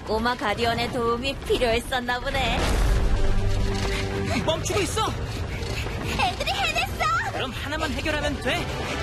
꼬마 가디언의 도움이 필요했었나 보네. 멈추고 있어! 애들이 해냈어! 그럼 하나만 해결하면 돼!